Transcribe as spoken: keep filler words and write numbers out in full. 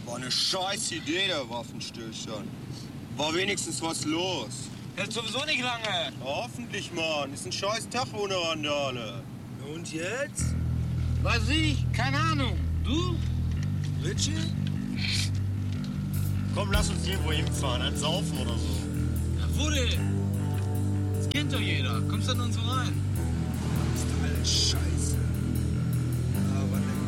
War eine scheiß Idee, der Waffenstillstand. War wenigstens was los. Hält sowieso nicht lange. Hoffentlich, Mann. Ist ein scheiß Tag ohne Randale. Und jetzt? Weiß ich, keine Ahnung. Du? Richie? Komm, lass uns irgendwo hinfahren, ein Saufen oder so. Ja, wo denn? Das kennt doch jeder. Kommst du dann so rein? Das ist alles scheiße.